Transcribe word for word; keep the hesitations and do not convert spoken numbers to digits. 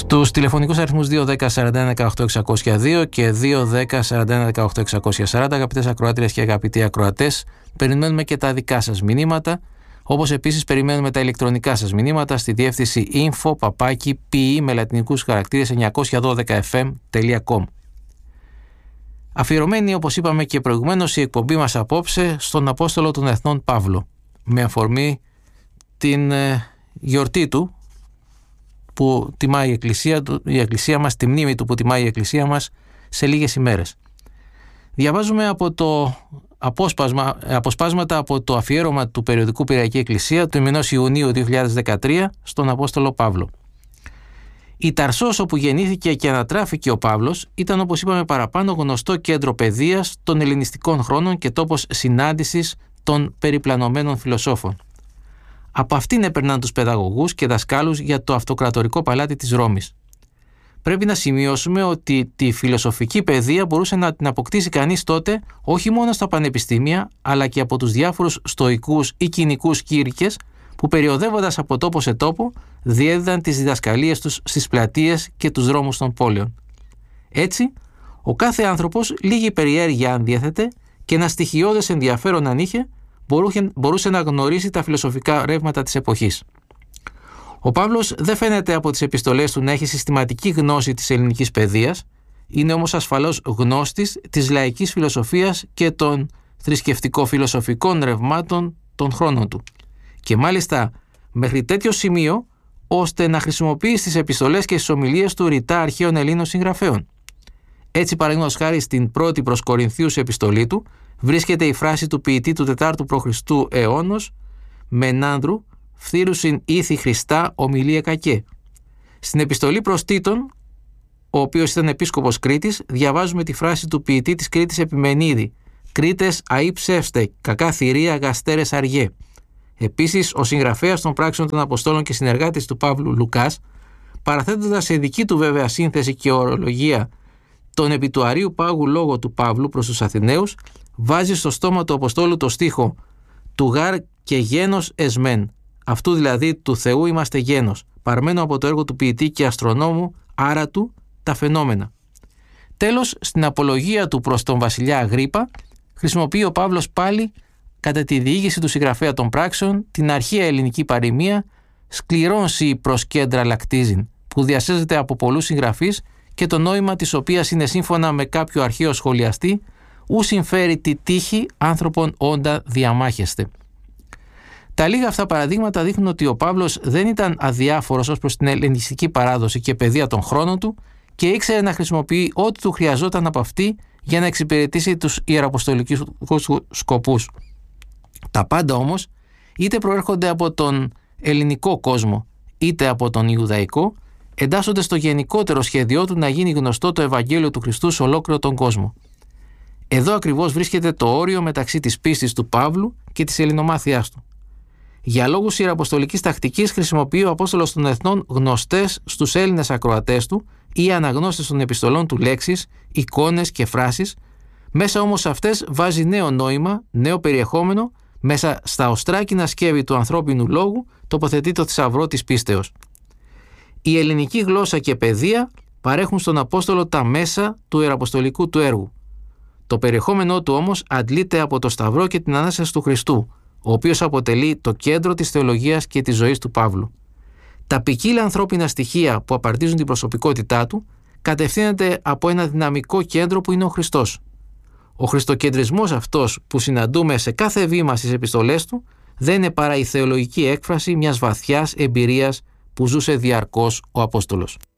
Στους τηλεφωνικούς αριθμούς δύο ένα μηδέν σαράντα ένα δεκαοκτώ εξακόσια δύο και δύο ένα μηδέν σαράντα ένα δεκαοκτώ εξακόσια σαράντα, αγαπητές ακροάτριες και αγαπητοί ακροατές, περιμένουμε και τα δικά σας μηνύματα, όπως επίσης περιμένουμε τα ηλεκτρονικά σας μηνύματα στη διεύθυνση info παπάκι pe με λατινικούς χαρακτήρες εννιακόσια δώδεκα εφ εμ τελεία com. Αφιερωμένη, όπως είπαμε και προηγουμένως, η εκπομπή μας απόψε στον Απόστολο των Εθνών Παύλο, με αφορμή την ε, γιορτή του που τιμάει η Εκκλησία, η Εκκλησία μας, τη μνήμη του που τιμάει η Εκκλησία μας σε λίγες ημέρες. Διαβάζουμε από το απόσπασμα, αποσπάσματα από το αφιέρωμα του περιοδικού Πειραϊκή Εκκλησία του μηνός Ιουνίου δύο χιλιάδες δεκατρία στον Απόστολο Παύλο. Η Ταρσός, όπου γεννήθηκε και ανατράφηκε ο Παύλος, ήταν, όπως είπαμε παραπάνω, γνωστό κέντρο παιδείας των ελληνιστικών χρόνων και τόπος συνάντησης των περιπλανωμένων φιλοσόφων. Από αυτήν έπαιρναν τους παιδαγωγούς και δασκάλους για το αυτοκρατορικό παλάτι της Ρώμης. Πρέπει να σημειώσουμε ότι τη φιλοσοφική παιδεία μπορούσε να την αποκτήσει κανείς τότε όχι μόνο στα πανεπιστήμια, αλλά και από τους διάφορους στοικούς ή κοινικούς κήρυκες που, περιοδεύοντας από τόπο σε τόπο, διέδιδαν τις διδασκαλίες τους στις πλατείες και τους δρόμους των πόλεων. Έτσι, ο κάθε άνθρωπος λίγη περιέργεια αν διέθετε και ένα στοιχειώδες ενδιαφέρον αν είχε, μπορούσε να γνωρίσει τα φιλοσοφικά ρεύματα της εποχής. Ο Παύλος δεν φαίνεται από τις επιστολές του να έχει συστηματική γνώση της ελληνικής παιδείας, είναι όμως ασφαλώς γνώστης της λαϊκής φιλοσοφίας και των θρησκευτικο-φιλοσοφικών ρευμάτων των χρόνων του. Και μάλιστα μέχρι τέτοιο σημείο, ώστε να χρησιμοποιεί στις επιστολές και στις ομιλίες του ρητά αρχαίων Ελλήνων συγγραφέων. Έτσι, παραδείγματος χάρη, στην πρώτη προς Κορινθίους επιστολή του βρίσκεται η φράση του ποιητή του τετάρτου π.Χ. αιώνος «Μενάνδρου, φθήρουσιν ήθη Χριστά ομιλία κακέ». Στην επιστολή προς Τίτον, ο οποίος ήταν επίσκοπος Κρήτης, διαβάζουμε τη φράση του ποιητή της Κρήτης Επιμενίδη «Κρήτες αεί ψεύστε, κακά θηρία γαστέρες αργέ». Επίσης, ο συγγραφέας των πράξεων των Αποστόλων και συνεργάτης του Παύλου Λουκάς, παραθέτοντας σε δική του βέβαια σύνθεση και ορολογία τον επί του Αρείου Πάγου λόγο του Παύλου προς τους Αθηναίους, βάζει στο στόμα του Αποστόλου το στίχο «Του γάρ και γένος εσμέν», αυτού δηλαδή του Θεού είμαστε γένος, παρμένο από το έργο του ποιητή και αστρονόμου Άρατου «Τα φαινόμενα». Τέλος, στην απολογία του προς τον βασιλιά Αγρίππα, χρησιμοποιεί ο Παύλος πάλι, κατά τη διήγηση του συγγραφέα των πράξεων, την αρχαία ελληνική παροιμία «Σκληρόν σοι προς κέντρα λακτίζειν», που διασέζεται από πολλούς συγγραφείς και το νόημα της οποίας είναι, σύμφωνα με κάποιο αρχαίο σχολιαστή, «ου συμφέρει τη τύχη άνθρωπον όντα διαμάχεστε». Τα λίγα αυτά παραδείγματα δείχνουν ότι ο Παύλος δεν ήταν αδιάφορος ως προς την ελληνιστική παράδοση και παιδεία των χρόνων του και ήξερε να χρησιμοποιεί ό,τι του χρειαζόταν από αυτή για να εξυπηρετήσει τους ιεραποστολικούς σκοπούς. Τα πάντα όμως είτε προέρχονται από τον ελληνικό κόσμο είτε από τον Ιουδαϊκό, εντάσσονται στο γενικότερο σχέδιό του να γίνει γνωστό το Ευαγγέλιο του Χριστού σε ολόκληρο τον κόσμο. Εδώ ακριβώς βρίσκεται το όριο μεταξύ της πίστης του Παύλου και της ελληνομάθειάς του. Για λόγους ιεραποστολικής τακτικής χρησιμοποιεί ο Απόστολος των Εθνών γνωστές στους Έλληνες ακροατές του ή αναγνώστες των επιστολών του λέξεις, εικόνες και φράσεις, μέσα όμως αυτές βάζει νέο νόημα, νέο περιεχόμενο, μέσα στα οστράκινα σκεύη του ανθρώπινου λόγου τοποθετεί το θησαυρό της πίστεως. Η ελληνική γλώσσα και παιδεία παρέχουν στον Απόστολο τα μέσα του ιεραποστολικού του έργου. Το περιεχόμενό του όμως αντλείται από το Σταυρό και την Ανάσταση του Χριστού, ο οποίος αποτελεί το κέντρο της θεολογίας και της ζωής του Παύλου. Τα ποικίλα ανθρώπινα στοιχεία που απαρτίζουν την προσωπικότητά του κατευθύνεται από ένα δυναμικό κέντρο που είναι ο Χριστός. Ο χριστοκεντρισμός αυτός που συναντούμε σε κάθε βήμα στις επιστολές του δεν είναι παρά η θεολογική έκφραση μιας βαθιάς εμπειρίας που ζούσε διαρκώς ο Απόστολος.